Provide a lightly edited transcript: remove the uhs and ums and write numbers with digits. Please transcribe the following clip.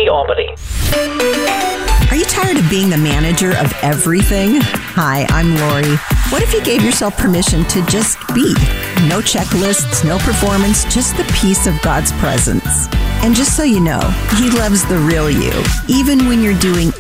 Albany. Are you tired of being the manager of everything? Hi, I'm Lori. What if you gave yourself permission to just be? No checklists, no performance, just the peace of God's presence. And just so you know, He loves the real you, even when you're doing